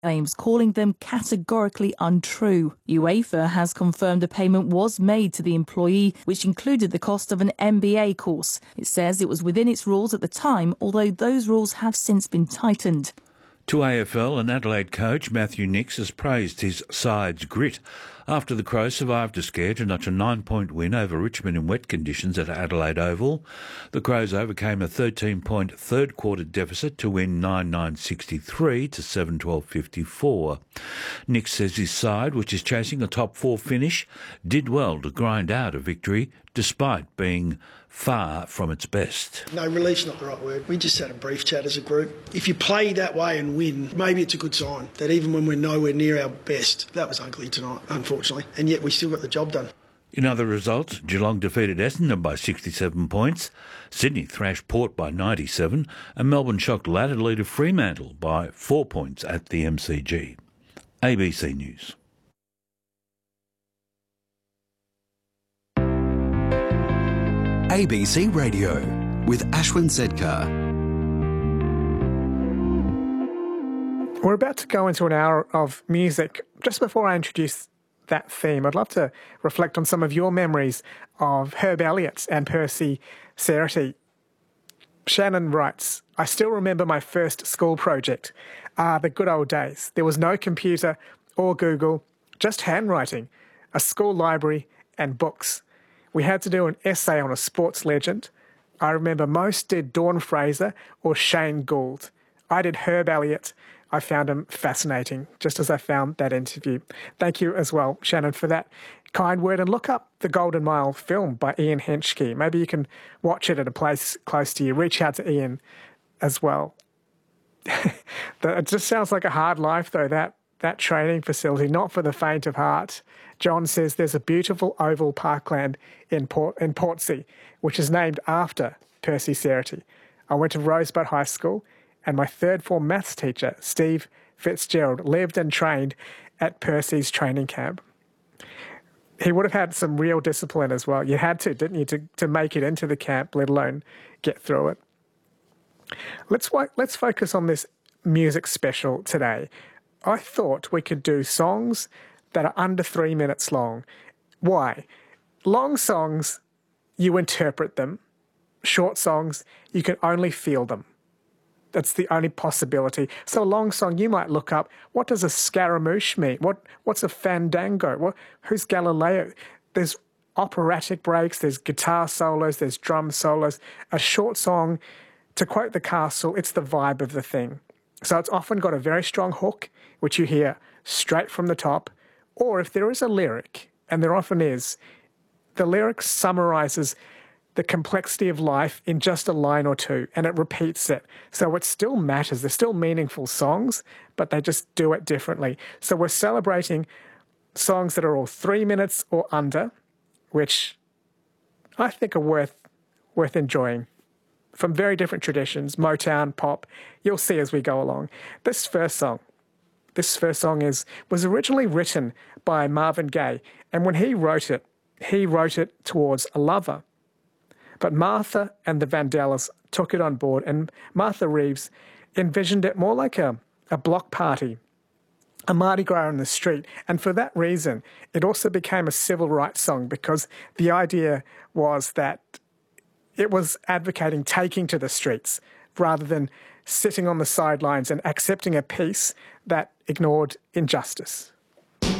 claims, calling them categorically untrue. UEFA has confirmed a payment was made to the employee, which included the cost of an MBA course. It says it was within its rules at the time, although those rules have since been tightened. To AFL, and Adelaide coach Matthew Nicks has praised his side's grit after the Crows survived a scare to notch a 9-point win over Richmond in wet conditions at Adelaide Oval. The Crows overcame a 13-point third-quarter deficit to win 9-9-63 to 7-12-54. Nicks says his side, which is chasing a top-4 finish, did well to grind out a victory despite being far from its best. No, relief's not the right word. We just had a brief chat as a group. If you play that way and win, maybe it's a good sign that even when we're nowhere near our best, that was ugly tonight, unfortunately, and yet we still got the job done. In other results, Geelong defeated Essendon by 67 points, Sydney thrashed Port by 97, and Melbourne shocked ladder leader Fremantle by 4 points at the MCG. ABC News. ABC Radio with Ashwin Sedkar. We're about to go into an hour of music. Just before I introduce that theme, I'd love to reflect on some of your memories of Herb Elliott and Percy Cerutty. Shannon writes, I still remember my first school project. The good old days. There was no computer or Google, just handwriting, a school library and books. We had to do an essay on a sports legend. I remember most did Dawn Fraser or Shane Gould. I did Herb Elliott. I found him fascinating, just as I found that interview. Thank you as well, Shannon, for that kind word. And look up the Golden Mile film by Ian Henschke. Maybe you can watch it at a place close to you. Reach out to Ian as well. It just sounds like a hard life, though, that training facility, not for the faint of heart. John says there's a beautiful oval parkland in Portsea, which is named after Percy Cerutty. I went to Rosebud High School, and my third form maths teacher, Steve Fitzgerald, lived and trained at Percy's training camp. He would have had some real discipline as well. You had to, didn't you, to make it into the camp, let alone get through it. Let's focus on this music special today. I thought we could do songs that are under 3 minutes long. Why? Long songs, you interpret them. Short songs, you can only feel them. That's the only possibility. So a long song, you might look up, what does a scaramouche mean? What's a fandango? Who's Galileo? There's operatic breaks, there's guitar solos, there's drum solos. A short song, to quote The Castle, it's the vibe of the thing. So it's often got a very strong hook, which you hear straight from the top, or if there is a lyric, and there often is, the lyric summarises the complexity of life in just a line or two, and it repeats it. So it still matters. They're still meaningful songs, but they just do it differently. So we're celebrating songs that are all 3 minutes or under, which I think are worth enjoying. From very different traditions, Motown, pop, you'll see as we go along. This first song was originally written by Marvin Gaye, and when he wrote it towards a lover. But Martha and the Vandellas took it on board, and Martha Reeves envisioned it more like a block party, a Mardi Gras in the street. And for that reason, it also became a civil rights song, because the idea was that it was advocating taking to the streets rather than sitting on the sidelines and accepting a peace that ignored injustice.